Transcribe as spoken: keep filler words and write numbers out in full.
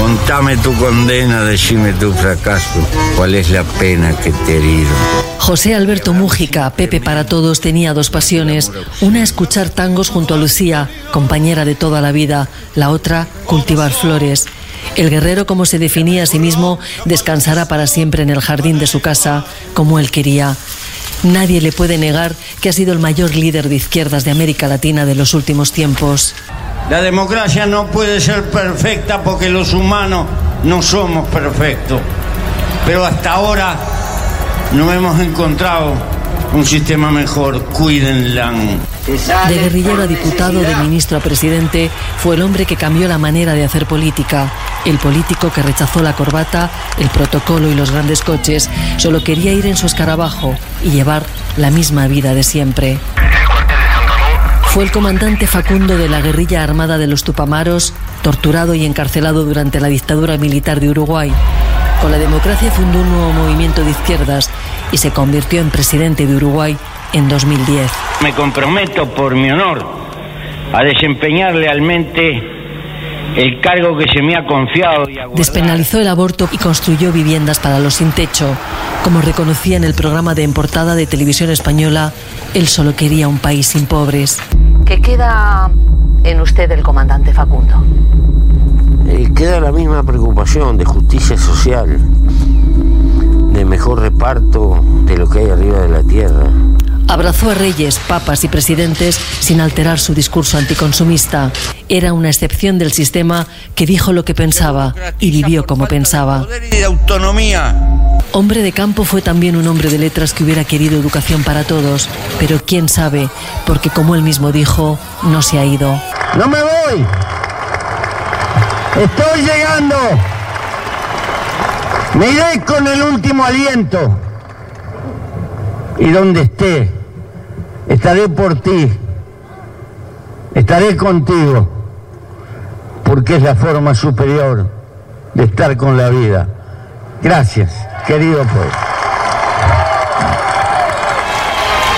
Contame tu condena, decime tu fracaso, cuál es la pena que te he herido. José Alberto Mújica, Pepe para todos, tenía dos pasiones. Una, escuchar tangos junto a Lucía, compañera de toda la vida. La otra, cultivar flores. El guerrero, como se definía a sí mismo, descansará para siempre en el jardín de su casa, como él quería. Nadie le puede negar que ha sido el mayor líder de izquierdas de América Latina de los últimos tiempos. La democracia no puede ser perfecta porque los humanos no somos perfectos. Pero hasta ahora no hemos encontrado un sistema mejor. Cuídenla. De guerrillero a diputado, de ministro a presidente, fue el hombre que cambió la manera de hacer política. El político que rechazó la corbata, el protocolo y los grandes coches. Solo quería ir en su escarabajo y llevar la misma vida de siempre. Fue el comandante Facundo de la guerrilla armada de los Tupamaros, torturado y encarcelado durante la dictadura militar de Uruguay. Con la democracia fundó un nuevo movimiento de izquierdas y se convirtió en presidente de Uruguay en dos mil diez. Me comprometo por mi honor a desempeñar lealmente el cargo que se me ha confiado. Y a Despenalizó el aborto y construyó viviendas para los sin techo. Como reconocía en el programa de En Portada de Televisión Española, él solo quería un país sin pobres. ¿Qué queda en usted el comandante Facundo? Eh, queda la misma preocupación de justicia social, de mejor reparto de lo que hay arriba de la tierra. Abrazó a reyes, papas y presidentes sin alterar su discurso anticonsumista. Era una excepción del sistema que dijo lo que pensaba y vivió como pensaba. Hombre de campo, fue también un hombre de letras que hubiera querido educación para todos, pero quién sabe, porque como él mismo dijo, no se ha ido. ¡No me voy! ¡Estoy llegando! Me iré con el último aliento. Y donde esté, estaré por ti. Estaré contigo. Porque es la forma superior de estar con la vida. Gracias, querido pueblo.